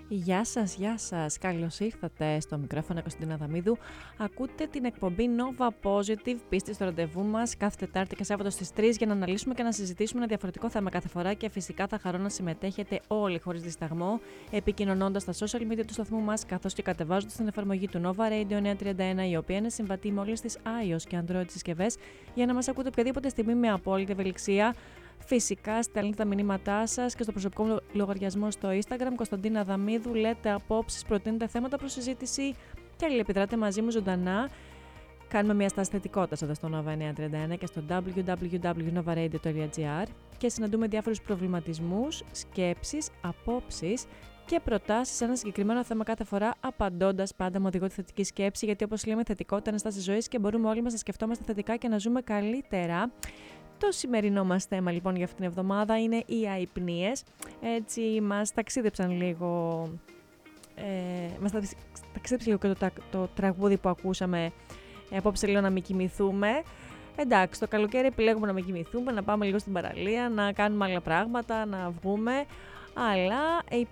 Γεια σας. Καλώς ήρθατε στο μικρόφωνο Κωνσταντίνα Δαμίδου. Ακούτε την εκπομπή Nova Positive, πίστη στο ραντεβού μας κάθε Τετάρτη και Σάββατο στις 3 για να αναλύσουμε και να συζητήσουμε ένα διαφορετικό θέμα κάθε φορά και φυσικά θα χαρώ να συμμετέχετε όλοι χωρίς δισταγμό, επικοινωνώντας στα social media του σταθμού μας καθώς και κατεβάζοντας την εφαρμογή του Nova Radio 931, η οποία είναι συμβατή με όλες τις iOS και Android συσκευές για να μας ακούτε οποιαδήποτε στιγμή με απόλυτη ευελιξία. Φυσικά, στέλνετε τα μηνύματά σας και στο προσωπικό μου λογαριασμό στο Instagram, Κωνσταντίνα Δαμίδου, λέτε απόψεις, προτείνετε θέματα προς συζήτηση και αλληλεπιδράτε μαζί μου ζωντανά. Κάνουμε μια στάση θετικότητας εδώ στο Nova 931 και στο www.novaradio.gr και συναντούμε διάφορους προβληματισμούς, σκέψεις, απόψεις και προτάσεις σε ένα συγκεκριμένο θέμα κάθε φορά, απαντώντας πάντα με οδηγό τη θετική σκέψη, γιατί όπως λέμε, θετικότητα είναι στάση ζωής και μπορούμε όλοι μας να σκεφτόμαστε θετικά και να ζούμε καλύτερα. Το σημερινό μας θέμα λοιπόν για αυτήν την εβδομάδα είναι οι αϊπνίες. Έτσι μας ταξίδεψαν λίγο, μας ταξίδεψε λίγο και το τραγούδι που ακούσαμε απόψε λίγο να μην κοιμηθούμε. Εντάξει, το καλοκαίρι επιλέγουμε να μην κοιμηθούμε, να πάμε λίγο στην παραλία, να κάνουμε άλλα πράγματα, να βγούμε. Αλλά